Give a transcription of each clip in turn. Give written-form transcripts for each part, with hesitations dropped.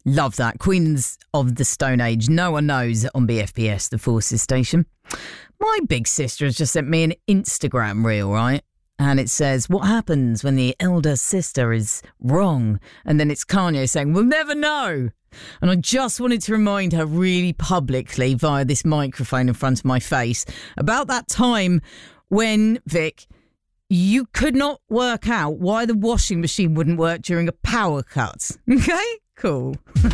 Love that. Queens of the Stone Age. No one knows on BFBS, the Forces station. My big sister has just sent me an Instagram reel, right? And it says, what happens when the elder sister is wrong? And then it's Kanye saying, we'll never know. And I just wanted to remind her really publicly via this microphone in front of my face about that time when, Vic, you could not work out why the washing machine wouldn't work during a power cut. Okay? Cool.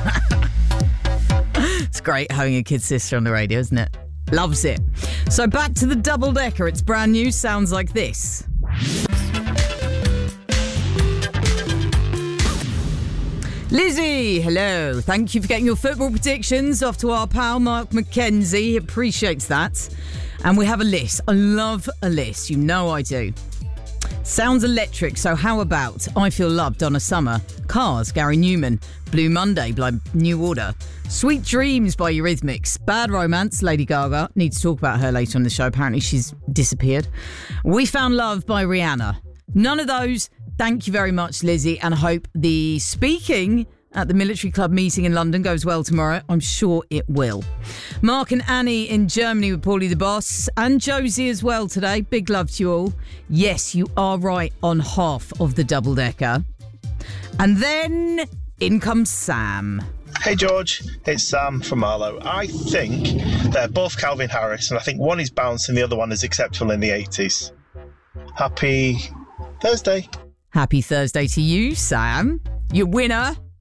It's great having a kid sister on the radio, isn't it? Loves it. So back to the double-decker. It's brand new. Sounds like this. Lizzie, hello. Thank you for getting your football predictions off to our pal Mark McKenzie. He appreciates that. And we have a list. I love a list. You know I do. Sounds electric, so how about I Feel Loved, Donna Summer, Cars, Gary Newman, Blue Monday by New Order, Sweet Dreams by Eurythmics, Bad Romance, Lady Gaga, need to talk about her later on the show, apparently she's disappeared, We Found Love by Rihanna. None of those, thank you very much, Lizzie, and I hope the speaking at the Military Club meeting in London goes well tomorrow. I'm sure it will. Mark and Annie in Germany with Paulie the Boss, and Josie as well today. Big love to you all. Yes, you are right on half of the double-decker. And then in comes Sam. Hey George, it's Sam from Marlow. I think they're both Calvin Harris, and I think one is bounce and the other one is acceptable in the 80s. Happy Thursday. Happy Thursday to you, Sam. Your winner